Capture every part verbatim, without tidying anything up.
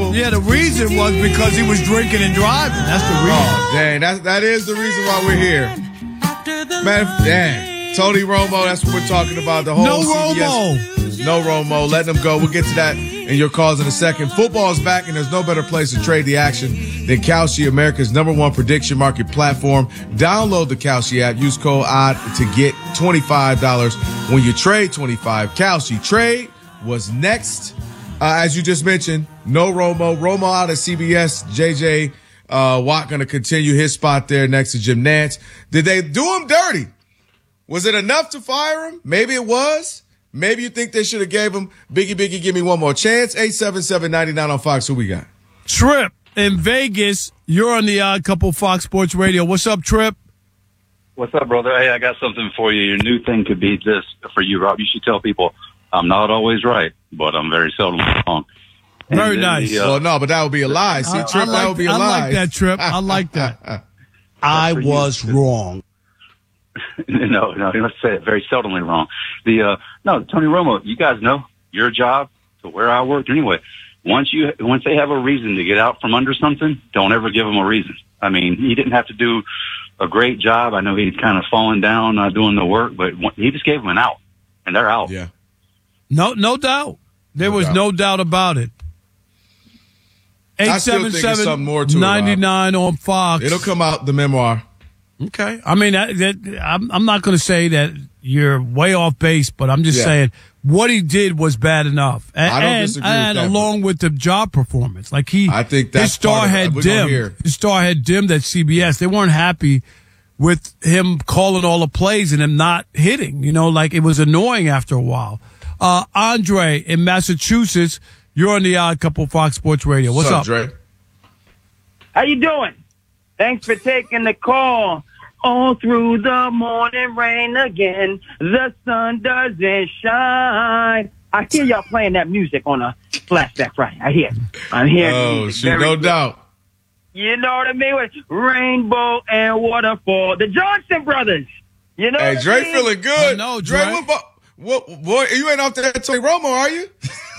trouble. Yeah, the reason was because he was drinking and driving. That's the reason. Oh, dang. That, that is the reason why we're here. Man, dang. Tony Romo, that's what we're talking about. The whole No C B S. Romo. No Romo. Letting them go. We'll get to that in your calls in a second. Football's back, and there's no better place to trade the action than Kalshi, America's number one prediction market platform. Download the Kalshi app. Use code O D D to get twenty-five dollars when you trade twenty-five dollars. Kalshi trade was next. Uh, as you just mentioned, no Romo. Romo out at C B S. J J uh, Watt going to continue his spot there next to Jim Nantz. Did they do him dirty? Was it enough to fire him? Maybe it was. Maybe you think they should have gave him Biggie, Biggie, give me one more chance. eight seven seven, nine nine on Fox. Who we got? Trip in Vegas. You're on the Odd Couple Fox Sports Radio. What's up, Trip? What's up, brother? Hey, I got something for you. Your new thing could be this for you, Rob. You should tell people I'm not always right, but I'm very seldom wrong. And Very then nice. The, uh, Well, no, but that would be a lie. See, I, Trip, I that like, would be a I lie. like that, Trip. I like that. I was wrong. no, no, let's say it very seldomly wrong. The uh, no, Tony Romo, you guys know your job to where I worked anyway. Once you, once they have a reason to get out from under something, don't ever give them a reason. I mean, he didn't have to do a great job. I know he's kind of fallen down, not doing the work, but he just gave them an out, and they're out. Yeah. No, no doubt. There No was doubt. no doubt about it. I still think there's something more to it, Rob. ninety-nine on Fox. It'll come out, the memoir. Okay. I mean, that, that, I'm, I'm not going to say that you're way off base, but I'm just Yeah. saying what he did was bad enough. And, I don't and, disagree with and that, along with the job performance. Like he, I think that's his star part of it. had We're gonna dimmed. hear. His star had dimmed at C B S. They weren't happy with him calling all the plays and him not hitting. You know, like it was annoying after a while. Uh, Andre in Massachusetts, you're on the Odd Couple Fox Sports Radio. What's up? Dre? How you doing? Thanks for taking the call. All through the morning rain again, the sun doesn't shine. I hear y'all playing that music on a flashback Friday. I hear it. I'm hearing the Oh, music. shoot, Very no good. doubt. You know what I mean? With rainbow and waterfall. The Johnson Brothers. You know Hey, what Dre I mean? feeling good. I know, Dre, Dre. what, bo- what, boy, you ain't off that Tony Romo, are you?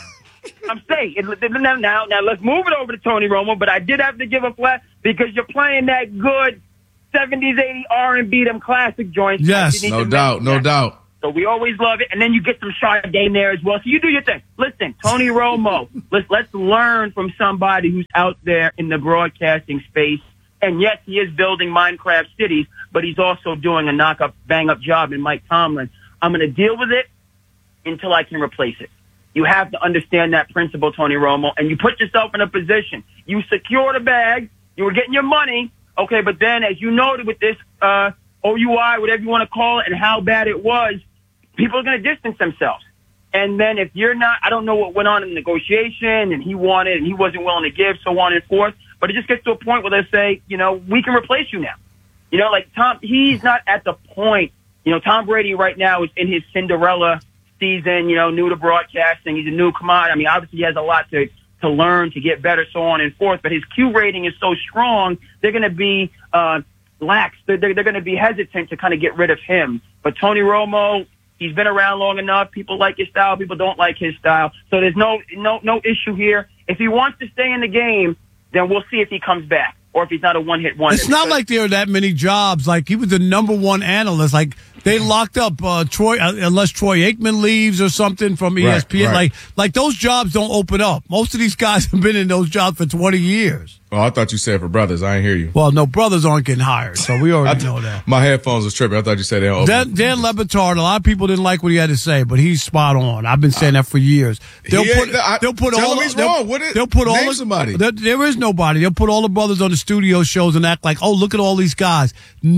I'm saying it- now, now, now let's move it over to Tony Romo, but I did have to give a flat because you're playing that good seventies, eighties R and B, them classic joints. Yes. You need No to doubt, mention no that. doubt. So we always love it, and then you get some Sade in there as well. So you do your thing. Listen, Tony Romo, let's let's learn from somebody who's out there in the broadcasting space. And yes, he is building Minecraft cities, but he's also doing a knock-up, bang-up job in Mike Tomlin. I'm going to deal with it until I can replace it. You have to understand that principle, Tony Romo, and you put yourself in a position. You secure the bag. You were getting your money. Okay, but then as you noted with this uh, O U I, whatever you want to call it, and how bad it was, people are going to distance themselves. And then if you're not, I don't know what went on in the negotiation, and he wanted and he wasn't willing to give, so on and forth. But it just gets to a point where they say, you know, we can replace you now. You know, like Tom, he's not at the point, you know, Tom Brady right now is in his Cinderella season, you know, new to broadcasting. He's a new commodity. I mean, obviously he has a lot to, to learn, to get better, so on and forth. But his Q rating is so strong, they're going to be uh, lax. They're, they're, they're going to be hesitant to kind of get rid of him. But Tony Romo, he's been around long enough. People like his style. People don't like his style. So there's no no no issue here. If he wants to stay in the game, then we'll see if he comes back or if he's not a one-hit wonder. It's not like there are that many jobs. Like he was the number one analyst. Like they locked up uh, Troy, uh, unless Troy Aikman leaves or something from E S P N. Right, right. Like, like those jobs don't open up. Most of these guys have been in those jobs for twenty years. Oh, I thought you said for brothers. I ain't hear you. Well, no, brothers aren't getting hired, so we already know that. My headphones was tripping. I thought you said they don't open. Dan, Dan Lebitard, a lot of people didn't like what he had to say, but he's spot on. I've been saying that for years. They'll He put, ain't- I- they'll put tell all. him he's they'll, wrong. What is- they'll put all. name the- somebody. there- there is nobody. They'll put all the brothers on the studio shows and act like, oh, look at all these guys.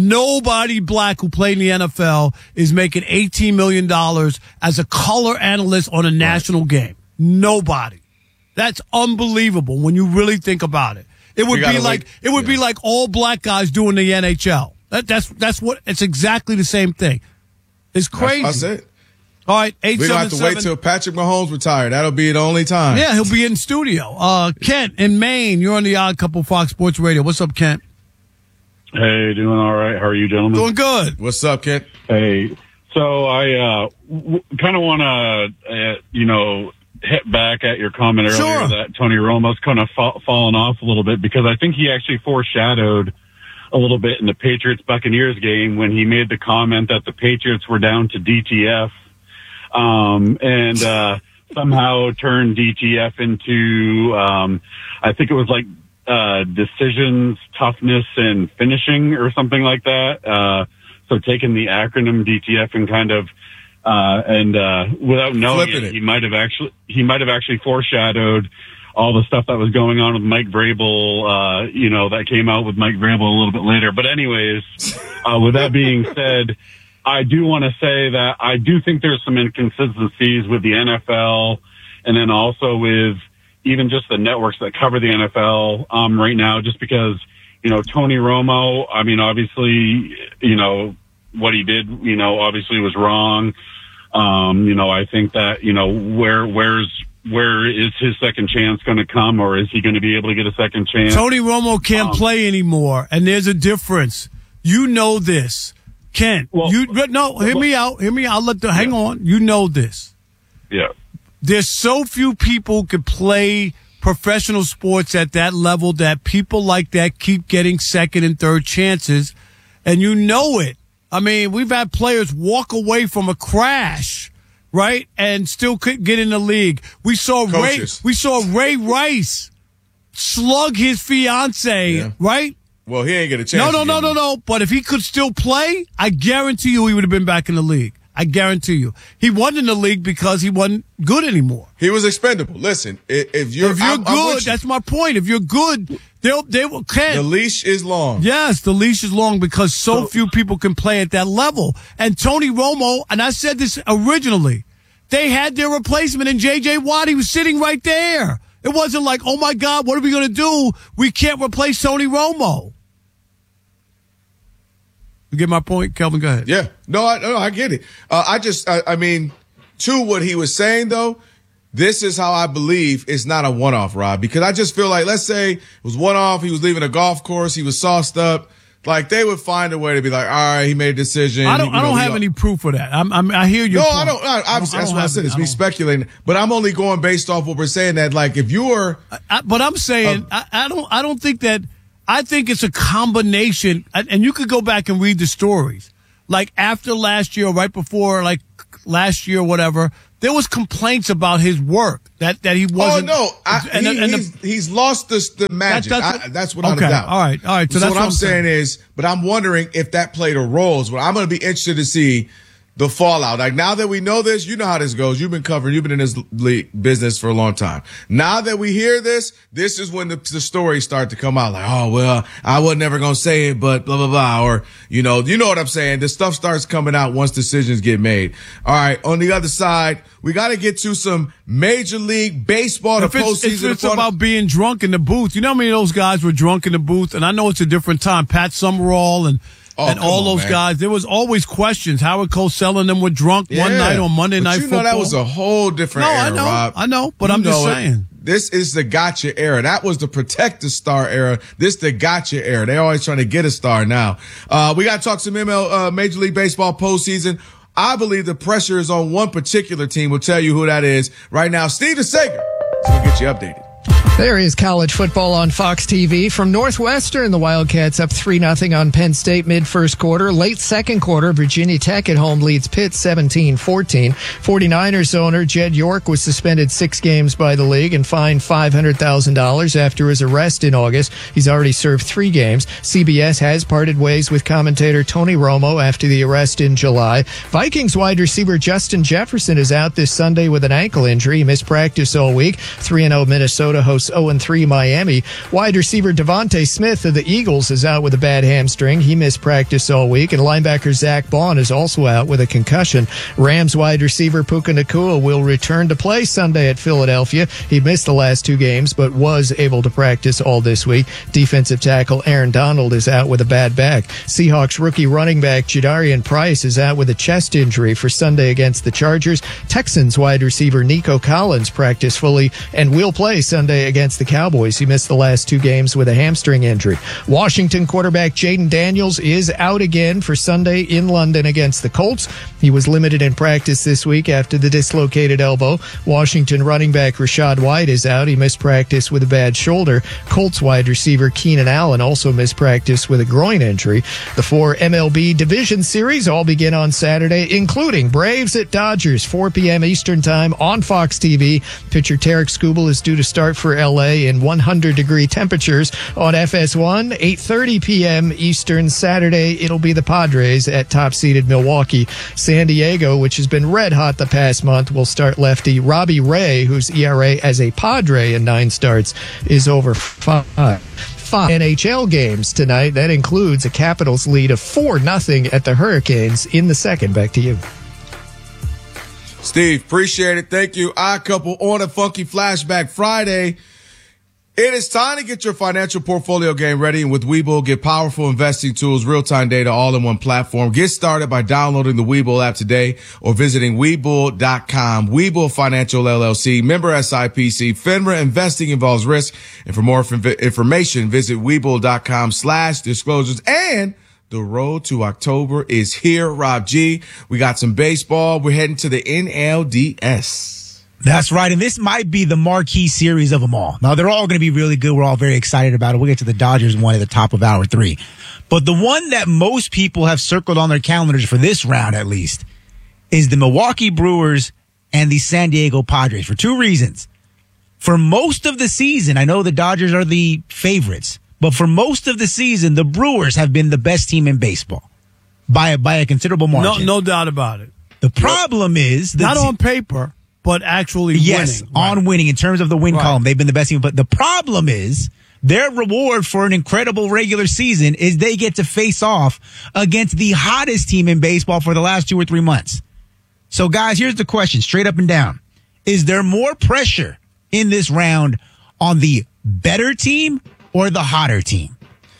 Nobody black who played in the N F L is making eighteen million dollars as a color analyst on a national game. Nobody. That's unbelievable when you really think about it. It would We be gotta like wait. it would be Yeah. like all black guys doing the N H L. That, that's that's what it's exactly the same thing. It's crazy. That's it. All right, eight We don't seven have to wait seven. till Patrick Mahomes retire. That'll be the only time. Yeah, he'll be in studio. Uh, Kent in Maine, you're on the Odd Couple Fox Sports Radio. What's up, Kent? Hey, doing all right. How are you, gentlemen? Doing good. What's up, Kent? Hey, so I uh, w- kind of want to, uh, you know, hit back at your comment earlier Sure. that Tony Romo's kind of fa- fallen off a little bit, because I think he actually foreshadowed a little bit in the Patriots-Buccaneers game when he made the comment that the Patriots were down to D T F, um, and uh, somehow turned D T F into, um, I think it was like uh, decisions, toughness, and finishing or something like that. Uh, so taking the acronym D T F and kind of Uh, and, uh, without knowing Flipping it, it. he might have actually, he might have actually foreshadowed all the stuff that was going on with Mike Vrabel, uh, you know, that came out with Mike Vrabel a little bit later. But anyways, uh, with that being said, I do want to say that I do think there's some inconsistencies with the N F L, and then also with even just the networks that cover the N F L, um, right now, just because, you know, Tony Romo, I mean, obviously, you know, what he did, you know, obviously was wrong. Um, you know, I think that, you know, where, where's, where is his second chance going to come, or is he going to be able to get a second chance? Tony Romo can't Um, play anymore, and there's a difference. You know this. Kent, Well, you, no, hear me out. Hear me out. I'll let the, hang on. You know this. Yeah. There's so few people could play professional sports at that level that people like that keep getting second and third chances, and you know it. I mean, we've had players walk away from a crash, right, and still couldn't get in the league. We saw Coaches. Ray, we saw Ray Rice slug his fiance, Yeah. right? Well, he ain't get a chance. No, no, to no, get no, one. no. But if he could still play, I guarantee you he would have been back in the league. I guarantee you. He wasn't in the league because he wasn't good anymore. He was expendable. Listen, i- if you're, If you're I'm- I'm good, with you. that's my point. If you're good, they'll, they will, can. The leash is long. Yes, the leash is long because so few people can play at that level. And Tony Romo, and I said this originally, they had their replacement in J J Watt. He was sitting right there. It wasn't like, oh my God, what are we going to do? We can't replace Tony Romo. You get my point? Kelvin, go ahead. Yeah. No, I, no, I get it. Uh, I just, I, I mean, to what he was saying, though, this is how I believe it's not a one-off, Rob, because I just feel like, let's say it was one-off, he was leaving a golf course, he was sauced up, like they would find a way to be like, all right, he made a decision. I don't, you I know, don't we have all- any proof of that. I'm, I'm, I hear you. No, I don't. I, obviously, that's what I said. It's me speculating, but I'm only going based off what we're saying. That like, if you were, I, but I'm saying, Uh, I, I don't, I don't think that. I think it's a combination, and and you could go back and read the stories. Like after last year, right before, like last year, whatever, there was complaints about his work that that he oh wasn't. no, I, and, he, and the- he's, he's lost the the magic. that's That's, what- I, that's without okay, a doubt. all right, all right. So, So, that's what I'm saying is, but I'm wondering if that played a role. Is what I'm going to be interested to see. The fallout. Like now that we know this, you know how this goes. You've been covering, you've been in this league business for a long time. Now that we hear this, this is when the, the stories start to come out. Like, oh, well, I was never going to say it, but blah, blah, blah. Or, you know, you know what I'm saying? This stuff starts coming out once decisions get made. All right. On the other side, we got to get to some Major League Baseball. If The it's, if postseason. it's about being drunk in the booth, you know how many of those guys were drunk in the booth? And I know it's a different time. Pat Summerall and Oh, and all come on, those man. guys. There was always questions. Howard Cosell and them were drunk one Yeah. night on Monday But Night you Football. know that was a whole different No, era, I know, Rob. I know, but You I'm just know it. saying. This is the gotcha era. That was the protect the star era. This the gotcha era. They're always trying to get a star now. Uh, we got to talk some M L, uh, Major League Baseball postseason. I believe the pressure is on one particular team. We'll tell you who that is right now. Steve DeSager. So we'll get you updated. There is college football on Fox T V. From Northwestern, the Wildcats up three nothing on Penn State mid-first quarter. Late second quarter, Virginia Tech at home leads Pitt seventeen fourteen. forty-niners owner Jed York was suspended six games by the league and fined five hundred thousand dollars after his arrest in August. He's already served three games. C B S has parted ways with commentator Tony Romo after the arrest in July. Vikings wide receiver Justin Jefferson is out this Sunday with an ankle injury. He missed practice all week. three and oh Minnesota hosts oh and three Miami. Wide receiver Devontae Smith of the Eagles is out with a bad hamstring. He missed practice all week. And linebacker Zach Bond is also out with a concussion. Rams wide receiver Puka Nacua will return to play Sunday at Philadelphia. He missed the last two games, but was able to practice all this week. Defensive tackle Aaron Donald is out with a bad back. Seahawks rookie running back Jadarian Price is out with a chest injury for Sunday against the Chargers. Texans wide receiver Nico Collins practiced fully and will play Sunday against against the Cowboys. He missed the last two games with a hamstring injury. Washington quarterback Jaden Daniels is out again for Sunday in London against the Colts. He was limited in practice this week after the dislocated elbow. Washington running back Rashad White is out. He missed practice with a bad shoulder. Colts wide receiver Keenan Allen also missed practice with a groin injury. The four M L B Division Series all begin on Saturday, including Braves at Dodgers, four p.m. Eastern Time on Fox T V. Pitcher Tarek Skubal is due to start for L A in one hundred degree temperatures on F S one. eight thirty p.m. Eastern Saturday, it'll be the Padres at top-seeded Milwaukee. San Diego, which has been red hot the past month, will start lefty Robbie Ray, whose E R A as a Padre in nine starts is over five. Five N H L games tonight. That includes a Capitals lead of four nothing at the Hurricanes in the second. Back to you. Steve, appreciate it. Thank you. I couple on a Funky Flashback Friday. It is time to get your financial portfolio game ready. And with Webull, get powerful investing tools, real-time data, all in one platform. Get started by downloading the Webull app today or visiting Webull dot com. Webull Financial L L C, member S I P C. FINRA investing involves risk. And for more inf- information, visit Webull dot com slash disclosures. And the road to October is here, Rob G. We got some baseball. We're heading to the N L D S. That's right, and this might be the marquee series of them all. Now, they're all going to be really good. We're all very excited about it. We'll get to the Dodgers one at the top of hour three. But the one that most people have circled on their calendars for this round, at least, is the Milwaukee Brewers and the San Diego Padres for two reasons. For most of the season, I know the Dodgers are the favorites, but for most of the season, the Brewers have been the best team in baseball by a, by a considerable margin. No, no doubt about it. The problem is... Not te- on paper, but actually yes, winning. on right. winning in terms of the win right. column. They've been the best team. But the problem is their reward for an incredible regular season is they get to face off against the hottest team in baseball for the last two or three months. So, guys, here's the question, straight up and down. Is there more pressure in this round on the better team or the hotter team?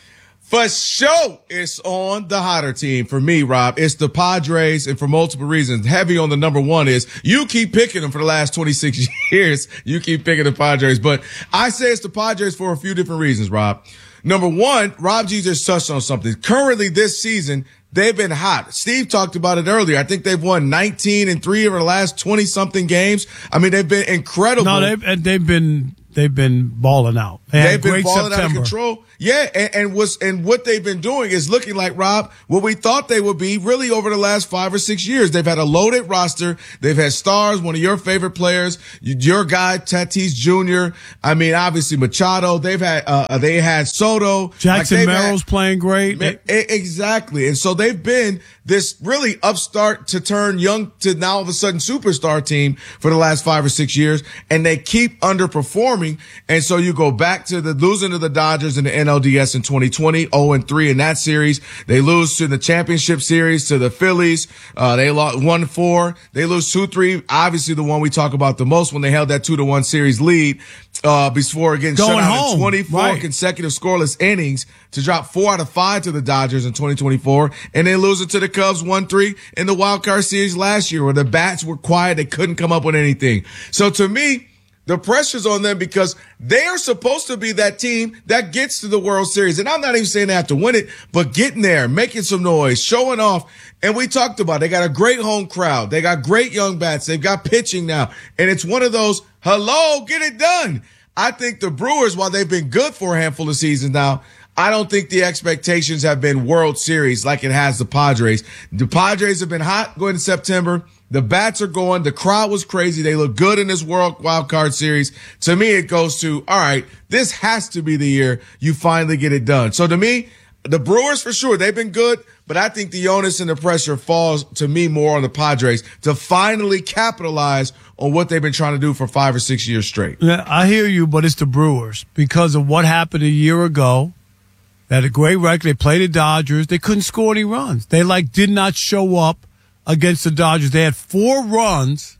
For sure, it's on the hotter team for me, Rob. It's the Padres, and for multiple reasons. Heavy on the number one is you keep picking them for the last twenty-six years. You keep picking the Padres. But I say it's the Padres for a few different reasons, Rob. Number one, Rob G just touched on something. Currently this season, they've been hot. Steve talked about it earlier. I think they've won nineteen and three over the last twenty-something games. I mean, they've been incredible. No, they've, and they've been... They've been balling out. They they've been balling September. out of control. Yeah, and, and what's and what they've been doing is looking like, Rob, what we thought they would be really over the last five or six years. They've had a loaded roster. They've had stars, one of your favorite players, your guy Tatis Junior I mean, obviously Machado. They've had uh, they had Soto. Jackson like Merrill's had, playing great. Man, exactly, and so they've been this really upstart to turn young to now all of a sudden superstar team for the last five or six years, and they keep underperforming. And so you go back to the losing to the Dodgers in the N L D S in twenty twenty, oh and three in that series. They lose to the championship series to the Phillies. Uh, they lost one four. They lose two three. Obviously the one we talk about the most when they held that two to one series lead, uh, before getting Going shut out home. in twenty-four right. consecutive scoreless innings to drop four out of five to the Dodgers in twenty twenty-four. And then losing to the Cubs one three in the wild card series last year where the bats were quiet. They couldn't come up with anything. So to me, the pressure's on them because they're supposed to be that team that gets to the World Series. And I'm not even saying they have to win it, but getting there, making some noise, showing off. And we talked about it. They got a great home crowd. They got great young bats. They've got pitching now. And it's one of those, hello, get it done. I think the Brewers, while they've been good for a handful of seasons now, I don't think the expectations have been World Series like it has the Padres. The Padres have been hot going to September. The bats are going. The crowd was crazy. They look good in this World Wild Card Series. To me, it goes to, all right, this has to be the year you finally get it done. So to me, the Brewers for sure, they've been good, but I think the onus and the pressure falls to me more on the Padres to finally capitalize on what they've been trying to do for five or six years straight. Yeah, I hear you, but it's the Brewers because of what happened a year ago. They had a great record. They played the Dodgers. They couldn't score any runs. They like did not show up against the Dodgers. They had four runs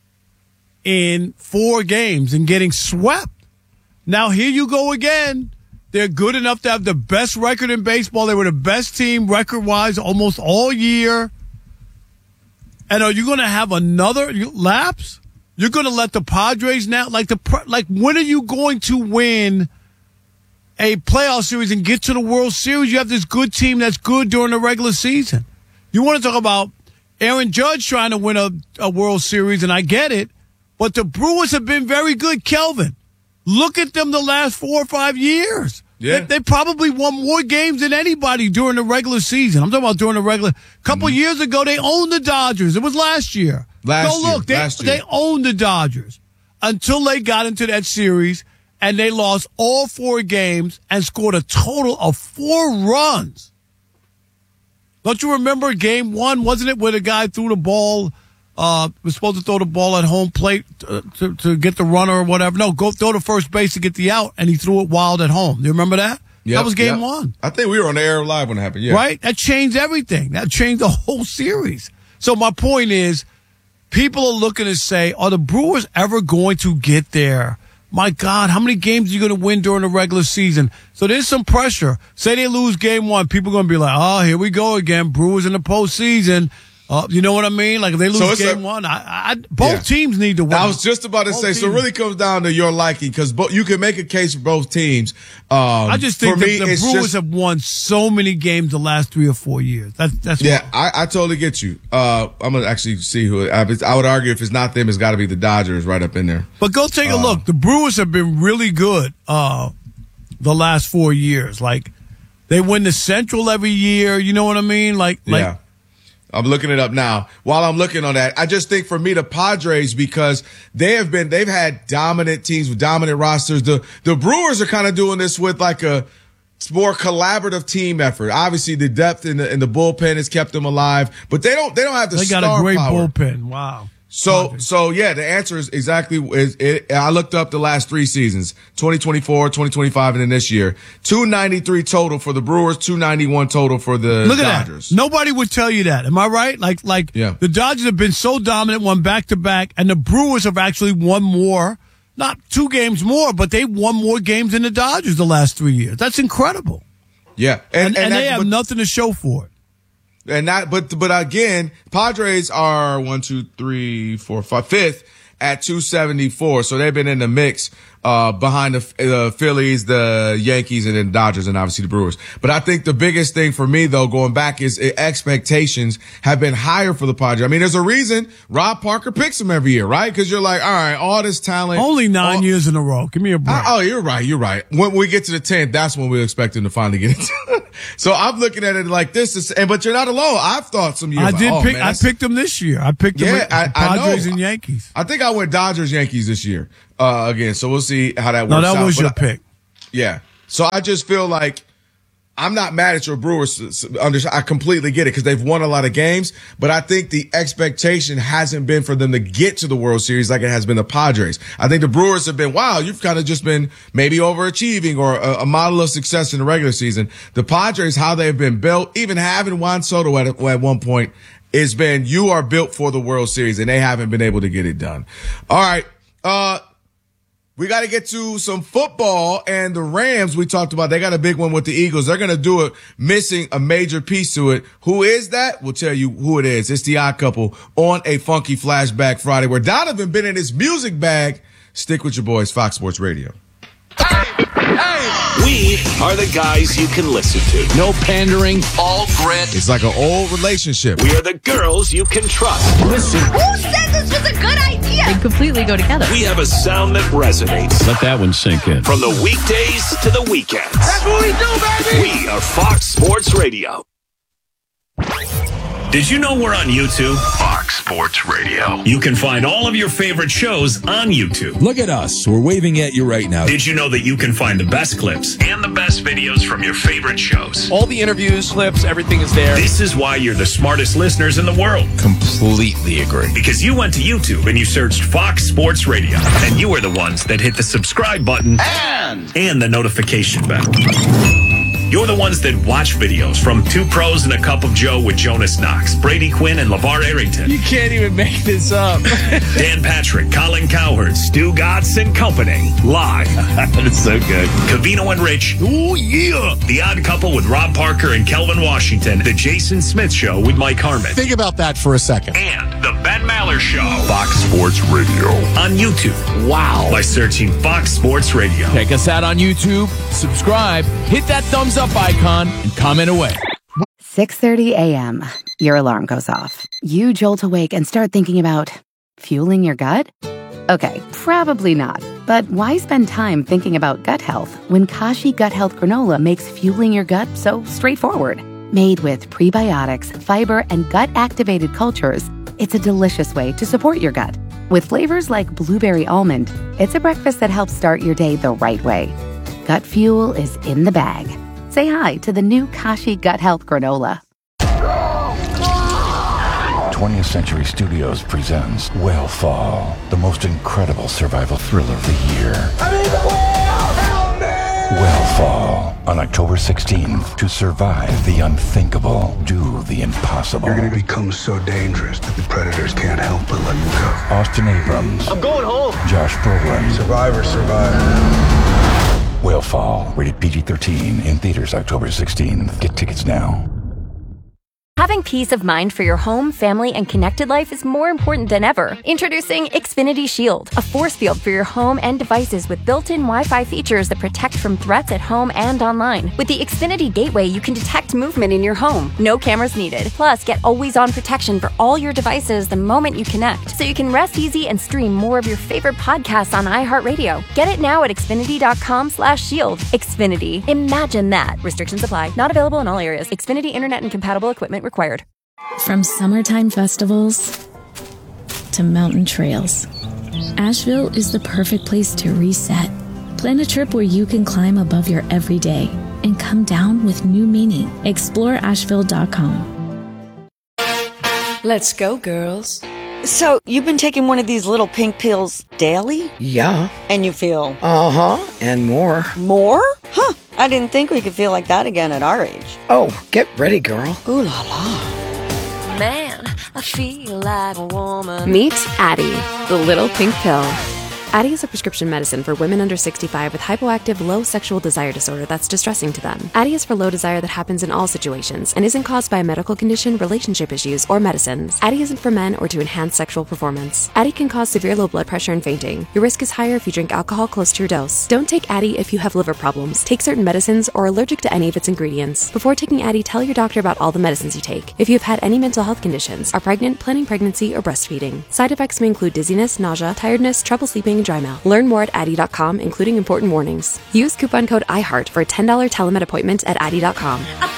in four games and getting swept. Now here you go again. They're good enough to have the best record in baseball. They were the best team record-wise almost all year. And are you going to have another lapse? you're going to let the Padres now, like the like, when are you going to win a playoff series and get to the World Series? You have this good team that's good during the regular season. You want to talk about Aaron Judge trying to win a, a World Series, and I get it, but the Brewers have been very good, Kelvin. Look at them the last four or five years. Yeah. They, they probably won more games than anybody during the regular season. I'm talking about during the regular. A couple mm-hmm. years ago, they owned the Dodgers. It was last year. Last Go look, year. They, last year. they owned the Dodgers until they got into that series, and they lost all four games and scored a total of four runs. Don't you remember game one? Wasn't it where the guy threw the ball? Uh, was supposed to throw the ball at home plate to, to, to get the runner or whatever. No, go throw to first base to get the out, and he threw it wild at home. Do you remember that? Yep, that was game yep. one. I think we were on the air live when it happened. Yeah, right. That changed everything. That changed the whole series. So my point is, people are looking to say, are the Brewers ever going to get there? My God, how many games are you going to win during the regular season? So there's some pressure. Say they lose game one, people are going to be like, oh, here we go again. Brewers in the postseason. Uh, you know what I mean? Like if they lose so game a, one, I, I both yeah. teams need to win. I was just about to both say, teams. so it really comes down to your liking because bo- you can make a case for both teams. Um, I just think for the, me, the Brewers just, have won so many games the last three or four years. That's that's yeah. I, I totally get you. Uh, I'm gonna actually see who. I, I would argue if it's not them, it's got to be the Dodgers right up in there. But go take a uh, look. The Brewers have been really good uh, the last four years. Like they win the Central every year. You know what I mean? Like like. Yeah. I'm looking it up now. While I'm looking on that, I just think for me, the Padres, because they have been, they've had dominant teams with dominant rosters. The, the Brewers are kind of doing this with like a more collaborative team effort. Obviously the depth in the, in the bullpen has kept them alive, but they don't, they don't have the they star got a great power. bullpen. Wow. So, Padres. so yeah, the answer is exactly, is it, I looked up the last three seasons, twenty twenty-four, twenty twenty-five, and then this year. two ninety-three total for the Brewers, two ninety-one total for the Look at Dodgers. That. Nobody would tell you that. Am I right? Like, like yeah. the Dodgers have been so dominant, won back to back, and the Brewers have actually won more, not two games more, but they won more games than the Dodgers the last three years. That's incredible. Yeah. And, and, and that, they have but, nothing to show for it. And not, but, but again, Padres are one, two, three, four, five, fifth at two seventy-four. So they've been in the mix, uh, behind the, the Phillies, the Yankees, and then Dodgers, and obviously the Brewers. But I think the biggest thing for me, though, going back is expectations have been higher for the Padres. I mean, there's a reason Rob Parker picks them every year, right? Because you're like, all right, all this talent. Only nine all, years in a row. Give me a break. I, oh, you're right. You're right. When we get to the tenth, that's when we expect him to finally get it. So I'm looking at it like this, is, and but you're not alone. I've thought some years. I like, did oh, pick. man, I picked them this year. I picked them. Yeah, I, I Padres know. and Yankees. I think I went Dodgers, Yankees this year. Uh, again, so we'll see how that works out. No, that was but your I, pick. Yeah. So I just feel like I'm not mad at your Brewers. I completely get it because they've won a lot of games, but I think the expectation hasn't been for them to get to the World Series like it has been the Padres. I think the Brewers have been, wow, you've kind of just been maybe overachieving or a, a model of success in the regular season. The Padres, how they've been built, even having Juan Soto at, at one point, it's been, you are built for the World Series, and they haven't been able to get it done. All right. Uh, We got to get to some football, and the Rams we talked about, they got a big one with the Eagles. They're going to do it, missing a major piece to it. Who is that? We'll tell you who it is. It's the Odd Couple on a Funky Flashback Friday where Donovan been in his music bag. Stick with your boys, Fox Sports Radio. Hey, hey. We are the guys you can listen to. No pandering, all grit. It's like an old relationship. We are the girls you can trust. Listen. Who said this was a good idea? They completely go together. We have a sound that resonates. Let that one sink in. From the weekdays to the weekends. That's what we do, baby. We are Fox Sports Radio. Did you know we're on YouTube? Fox Sports Radio. You can find all of your favorite shows on YouTube. Look at us. We're waving at you right now. Did you know that you can find the best clips and the best videos from your favorite shows? All the interviews, clips, everything is there. This is why you're the smartest listeners in the world. Completely agree. Because you went to YouTube and you searched Fox Sports Radio. And you are the ones that hit the subscribe button and, and the notification bell. You're the ones that watch videos from Two Pros and a Cup of Joe with Jonas Knox, Brady Quinn, and LeVar Arrington. You can't even make this up. Dan Patrick, Colin Cowherd, Stu Gatz and company. Live. That is so good. Covino and Rich. Oh, yeah. The Odd Couple with Rob Parker and Kelvin Washington. The Jason Smith Show with Mike Harmon. Think about that for a second. And the Ben Maller Show. Fox Sports Radio. On YouTube. Wow. By searching Fox Sports Radio. Check us out on YouTube. Subscribe. Hit that thumbs up icon and comment away. six thirty a.m. Your alarm goes off. You jolt awake and start thinking about fueling your gut? Okay, probably not. But why spend time thinking about gut health when Kashi Gut Health Granola makes fueling your gut so straightforward? Made with prebiotics, fiber, and gut-activated cultures, it's a delicious way to support your gut. With flavors like blueberry almond, it's a breakfast that helps start your day the right way. Gut fuel is in the bag. Say hi to the new Kashi Gut Health Granola. twentieth Century Studios presents Whale Fall, the most incredible survival thriller of the year. I mean, the whale! Help me! Whale Fall, on October sixteenth. To survive the unthinkable, do the impossible. You're going to become so dangerous that the predators can't help but let you go. Austin Abrams. I'm going home. Josh Brolin. Survivor, survivor. Whale Fall, rated P G thirteen, in theaters October sixteenth. Get tickets now. Having peace of mind for your home, family, and connected life is more important than ever. Introducing Xfinity Shield, a force field for your home and devices with built-in Wi-Fi features that protect from threats at home and online. With the Xfinity Gateway, you can detect movement in your home. No cameras needed. Plus, get always-on protection for all your devices the moment you connect, so you can rest easy and stream more of your favorite podcasts on iHeartRadio. Get it now at Xfinity.com slash shield. Xfinity. Imagine that. Restrictions apply. Not available in all areas. Xfinity Internet and compatible equipment required. From summertime festivals to mountain trails, Asheville is the perfect place to reset. Plan a trip where you can climb above your everyday and come down with new meaning. Explore Asheville dot com. Let's go, girls. So, you've been taking one of these little pink pills daily? Yeah. And you feel? Uh-huh. And more. More? Huh. I didn't think we could feel like that again at our age. Oh, get ready, girl. Ooh la la. Man, I feel like a woman. Meet Addie, the little pink pill. Addie is a prescription medicine for women under sixty-five with hypoactive low sexual desire disorder that's distressing to them. Addie is for low desire that happens in all situations and isn't caused by a medical condition, relationship issues, or medicines. Addie isn't for men or to enhance sexual performance. Addie can cause severe low blood pressure and fainting. Your risk is higher if you drink alcohol close to your dose. Don't take Addie if you have liver problems, take certain medicines, or are allergic to any of its ingredients. Before taking Addie, tell your doctor about all the medicines you take. If you have had any mental health conditions, are pregnant, planning pregnancy, or breastfeeding. Side effects may include dizziness, nausea, tiredness, trouble sleeping, and dry mouth. Learn more at Addie dot com, including important warnings. Use coupon code iHeart for a ten dollars telemed appointment at Addie dot com.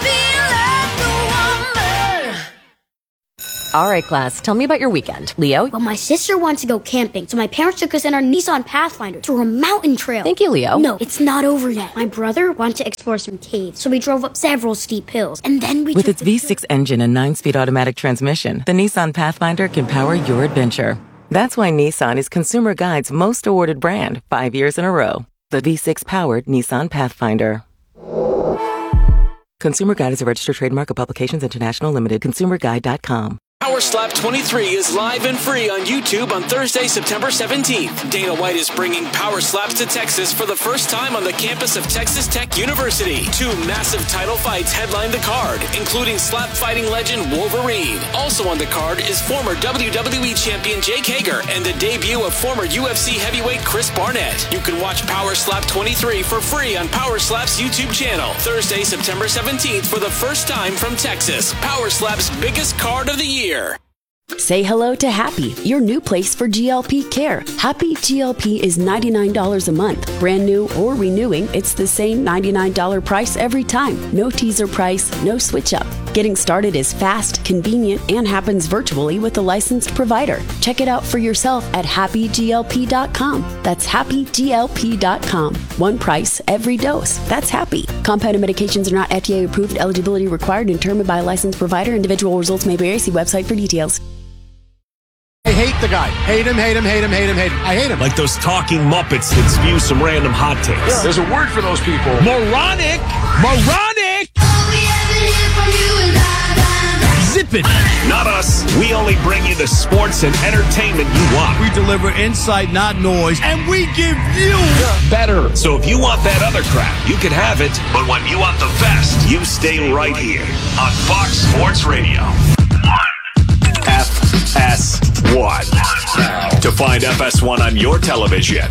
All right, class, tell me about your weekend. Leo? Well, my sister wants to go camping, so my parents took us in our Nissan Pathfinder to a mountain trail. Thank you, Leo. No, it's not over yet. My brother wanted to explore some caves, so we drove up several steep hills, and then we With its V six engine and nine-speed automatic transmission, the Nissan Pathfinder can power your adventure. That's why Nissan is Consumer Guide's most awarded brand, five years in a row. The V six-powered Nissan Pathfinder. Consumer Guide is a registered trademark of Publications International Limited. consumer guide dot com. Power Slap twenty-three is live and free on YouTube on Thursday, September seventeenth. Dana White is bringing Power Slaps to Texas for the first time on the campus of Texas Tech University. Two massive title fights headline the card, including slap fighting legend Wolverine. Also on the card is former W W E champion Jake Hager and the debut of former U F C heavyweight Chris Barnett. You can watch Power Slap twenty-three for free on Power Slap's YouTube channel. Thursday, September seventeenth for the first time from Texas. Power Slap's biggest card of the year. Say hello to Happy, your new place for G L P care. Happy G L P is ninety-nine dollars a month. Brand new or renewing, it's the same ninety-nine dollars price every time. No teaser price, no switch up. Getting started is fast, convenient, and happens virtually with a licensed provider. Check it out for yourself at happy G L P dot com. That's happy G L P dot com. One price, every dose. That's happy. Compounded medications are not F D A approved. Eligibility required and determined by a licensed provider. Individual results may vary. See website for details. I hate the guy. Hate him, hate him, hate him, hate him, hate him. I hate him. Like those talking Muppets that spew some random hot takes. There's a word for those people. Moronic! Moronic! sleeping. Not us. We only bring you the sports and entertainment you want. We deliver insight, not noise, and we give you better. So if you want that other crap, you can have it. But when you want the best, you stay right here on Fox Sports Radio. F S one. To find F S one on your television,